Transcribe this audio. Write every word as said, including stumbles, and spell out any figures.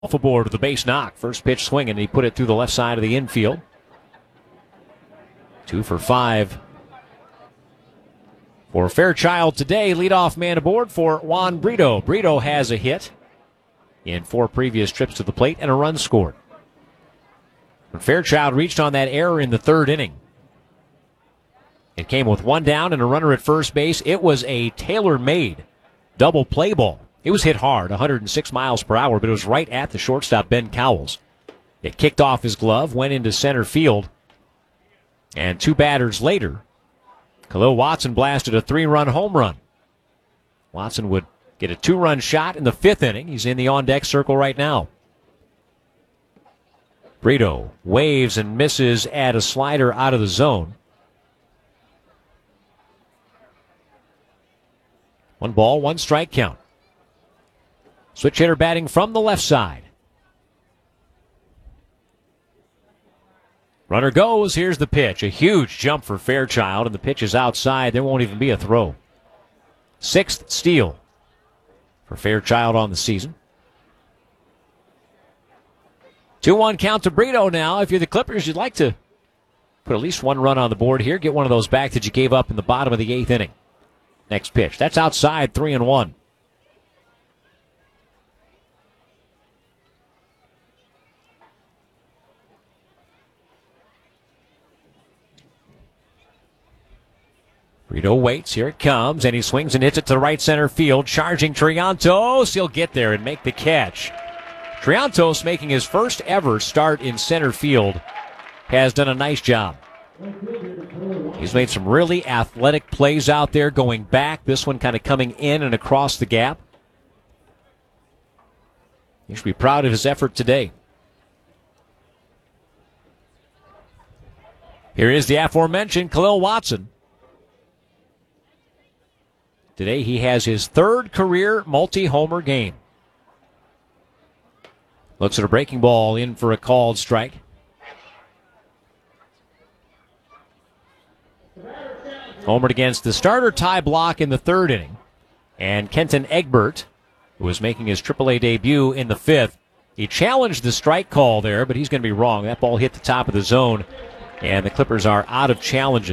Off aboard with the base knock. First pitch swinging, and he put it through the left side of the infield. Two for five for Fairchild today. Leadoff man aboard for Juan Brito. Brito has a hit in four previous trips to the plate and a run scored. But Fairchild reached on that error in the third inning. It came with one down and a runner at first base. It was a tailor-made double play ball. It was hit hard, one hundred six miles per hour, but it was right at the shortstop, Ben Cowles. It kicked off his glove, went into center field, and two batters later, Khalil Watson blasted a three-run home run. Watson would get a two-run shot in the fifth inning. He's in the on-deck circle right now. Brito waves and misses at a slider out of the zone. One ball, one strike count. Switch hitter batting from the left side. Runner goes. Here's the pitch. A huge jump for Fairchild, and the pitch is outside. There won't even be a throw. Sixth steal for Fairchild on the season. two one count to Brito now. If you're the Clippers, you'd like to put at least one run on the board here. Get one of those back that you gave up in the bottom of the eighth inning. Next pitch. That's outside, three and one. Brito waits. Here it comes, and he swings and hits it to the right center field. Charging Triantos. He'll get there and make the catch. Triantos, making his first ever start in center field, has done a nice job. He's made some really athletic plays out there going back. This one kind of coming in and across the gap. He should be proud of his effort today. Here is the aforementioned Khalil Watson. Today he has his third career multi-homer game. Looks at a breaking ball in for a called strike. Homered against the starter Ty Block in the third inning. And Kenton Egbert, who was making his triple A debut in the fifth, he challenged the strike call there, but he's going to be wrong. That ball hit the top of the zone, and the Clippers are out of challenges.